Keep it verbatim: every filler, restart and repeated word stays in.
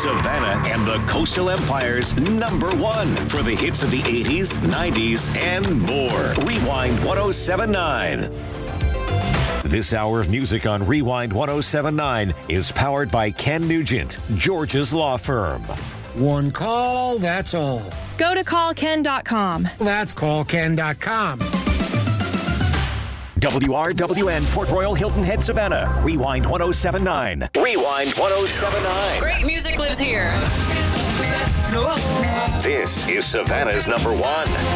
Savannah and the Coastal Empire's number one for the hits of the eighties, nineties, and more. Rewind ten seventy-nine. This hour of music on Rewind ten seventy-nine is powered by Ken Nugent, George's law firm. One call, that's all. Go to call ken dot com. That's call ken dot com. W R W N, Port Royal, Hilton Head, Savannah. Rewind ten seventy-nine. Rewind ten seventy-nine. Great music lives here. This is Savannah's number one.